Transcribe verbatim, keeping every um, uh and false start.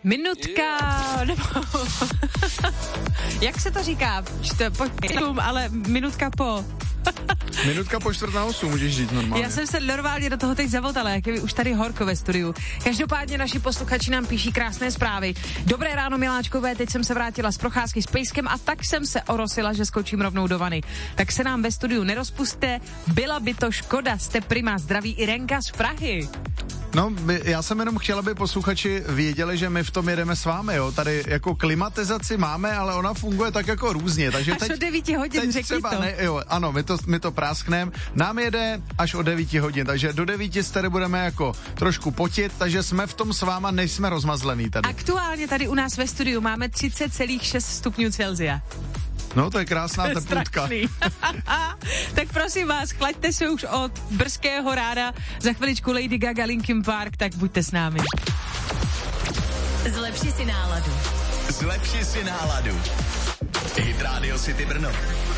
Minutka, yeah. nebo... Jak se to říká? Čte, po, ale minutka po... Minutka po čtvrt na osm můžeš žít normálně. Já jsem se normálně do toho teď zavotala, jak je už tady horko ve studiu. Každopádně naši posluchači nám píší krásné zprávy. Dobré ráno, miláčkové, teď jsem se vrátila z procházky s pejskem a tak jsem se orosila, že skočím rovnou do vany. Tak se nám ve studiu nerozpuste, byla by to škoda, jste prima, zdraví Irenka z Prahy. No, já jsem jenom chtěl, aby posluchači věděli, že my v tom jedeme s vámi, jo. Tady jako klimatizaci máme, ale ona funguje tak jako různě, takže až teď... od devíti hodin, teď řekni třeba to. Ne, jo, ano, my to, my to práskneme. Nám jede až od devíti hodin, takže do devíti se tady budeme jako trošku potit, takže jsme v tom s váma, nejsme rozmazlený tady. Aktuálně tady u nás ve studiu máme třicet celá šest stupňů Celsia. No, to je krásná to teplutka. Tak prosím vás, chlaďte se už od brzkého rána. Za chviličku Lady Gaga, Linkin Park, tak buďte s námi. Zlepši si náladu. Zlepši si náladu. Hit Radio City Brno.